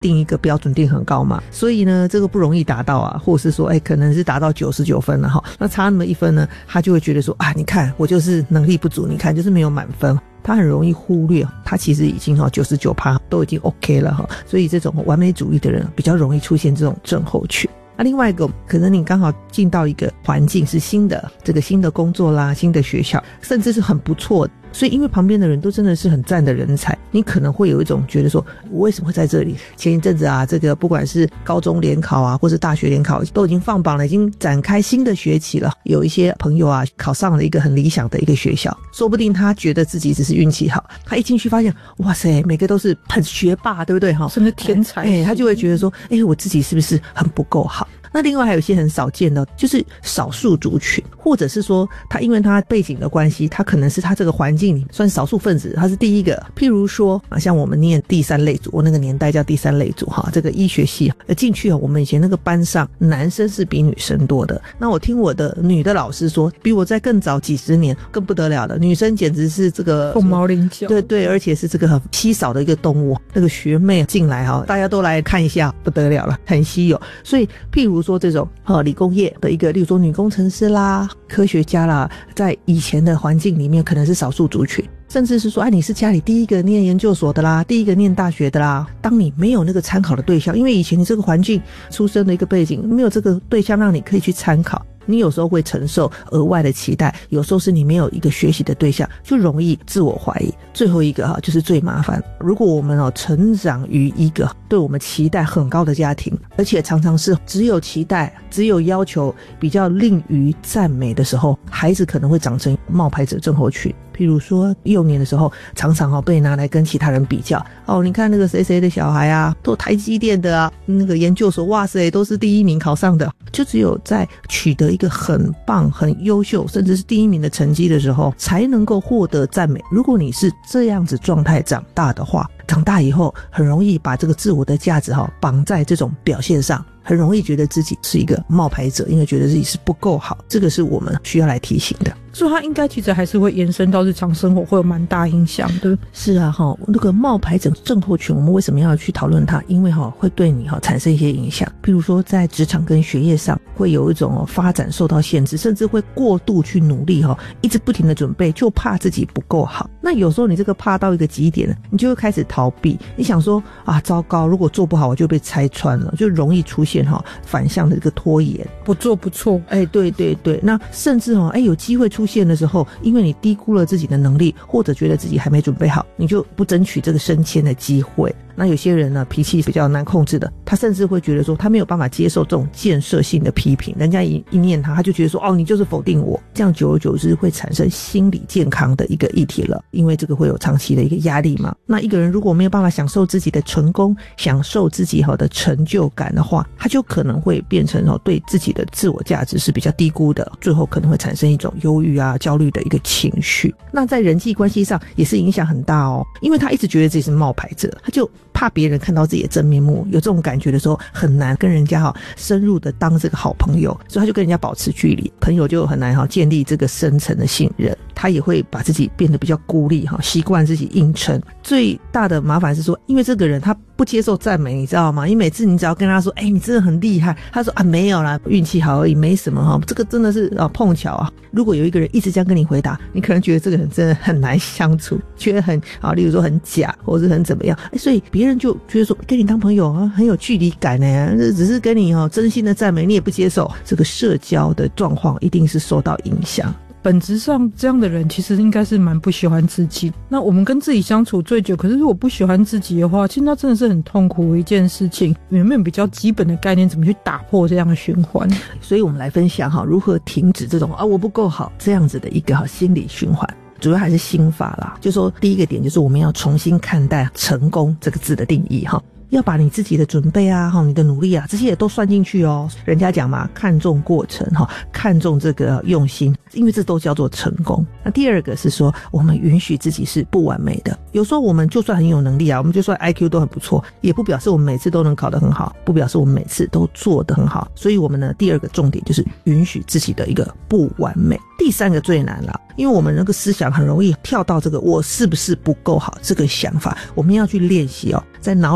定一个标准定很高嘛，所以呢这个不容易达到啊，或者是说可能是达到99分了哈，那差那么1分呢，他就会觉得说你看我就是能力不足，你看就是没有满分，他很容易忽略他其实已经99%都已经 OK 了哈，所以这种完美主义的人比较容易出现这种症候群。另外一个可能你刚好进到一个环境是新的，这个新的工作啦，新的学校，甚至是很不错的，所以因为旁边的人都真的是很赞的人才，你可能会有一种觉得说我为什么会在这里。前一阵子这个不管是高中联考或是大学联考都已经放榜了，已经展开新的学期了，有一些朋友考上了一个很理想的一个学校，说不定他觉得自己只是运气好，他一进去发现哇塞每个都是很学霸，对不对甚至天才，他就会觉得说我自己是不是很不够好。那另外还有一些很少见的，就是少数族群，或者是说他因为他背景的关系，他可能是他这个环境里算少数分子，他是第一个。譬如说像我们念第三类组，我那个年代叫第三类组这个医学系进去我们以前那个班上男生是比女生多的。那我听我的女的老师说，比我在更早几十年更不得了的，女生简直是这个凤毛麟角，对对，而且是这个很稀少的一个动物。那个学妹进来大家都来看一下，不得了了，很稀有。所以譬如说这种理工业的一个，例如说女工程师啦、科学家啦，在以前的环境里面可能是少数族群，甚至是说你是家里第一个念研究所的啦，第一个念大学的啦。当你没有那个参考的对象，因为以前你这个环境出生的一个背景没有这个对象让你可以去参考，你有时候会承受额外的期待，有时候是你没有一个学习的对象，就容易自我怀疑。最后一个就是最麻烦，如果我们成长于一个对我们期待很高的家庭，而且常常是只有期待只有要求，比较吝于赞美的时候，孩子可能会长成冒牌者症候群。譬如说幼年的时候常常被拿来跟其他人比较，你看那个谁谁的小孩都台积电的那个研究所，哇塞都是第1名考上的。就只有在取得一个很棒很优秀甚至是第1名的成绩的时候才能够获得赞美。如果你是这样子状态长大的话，长大以后很容易把这个自我的价值绑在这种表现上，很容易觉得自己是一个冒牌者，因为觉得自己是不够好，这个是我们需要来提醒的。 所以它应该其实还是会延伸到日常生活，会有蛮大影响的。 是那个冒牌者症候群我们为什么要去讨论它？因为会对你产生一些影响，譬如说在职场跟学业上会有一种发展受到限制，甚至会过度去努力一直不停的准备，就怕自己不够好。那有时候你这个怕到一个极点，你就会开始逃避，你想说糟糕，如果做不好我就被拆穿了，就容易出现反向的这个拖延， 不做不错。 对对对，那甚至有机会出现的时候，因为你低估了自己的能力，或者觉得自己还没准备好，你就不争取这个升迁的机会。那有些人呢脾气比较难控制的，他甚至会觉得说他没有办法接受这种建设性的批评，人家一念他就觉得说你就是否定我，这样久而久之会产生心理健康的一个议题了，因为这个会有长期的一个压力嘛。那一个人如果没有办法享受自己的成功，享受自己的成就感的话，他就可能会变成对自己的自我价值是比较低估的，最后可能会产生一种忧郁焦虑的一个情绪。那在人际关系上也是影响很大因为他一直觉得自己是冒牌者，他就怕别人看到自己的真面目，有这种感觉的时候很难跟人家深入的当这个好朋友，所以他就跟人家保持距离，朋友就很难建立这个深层的信任。他也会把自己变得比较孤立，习惯自己硬撑。最大的麻烦是说，因为这个人他不接受赞美，你知道吗？你每次你只要跟他说你真的很厉害，他说没有啦，运气好而已，没什么这个真的是碰巧如果有一个人一直这样跟你回答，你可能觉得这个人真的很难相处，觉得很例如说很假或者很怎么样所以别人就觉得说跟你当朋友很有距离感呢，只是跟你真心的赞美你也不接受，这个社交的状况一定是受到影响。 本质上这样的人其实应该是蛮不喜欢自己，那我们跟自己相处最久，可是如果不喜欢自己的话，其实那真的是很痛苦的一件事情。有没有比较基本的概念怎么去打破这样的循环？ 所以我们来分享如何停止这种我不够好这样子的一个心理循环。主要还是心法啦，就说第一个点就是我们要重新看待成功这个字的定义要把你自己的准备你的努力这些也都算进去人家讲嘛，看重过程看重这个用心，因为这都叫做成功。那第二个是说我们允许自己是不完美的，有时候我们就算很有能力我们就算 IQ 都很不错，也不表示我们每次都能考得很好，不表示我们每次都做得很好。所以我们呢第二个重点就是允许自己的一个不完美。第三个最难了，因为我们那个思想很容易跳到这个我是不是不够好这个想法，我们要去练习在脑里面把它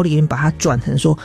它转成说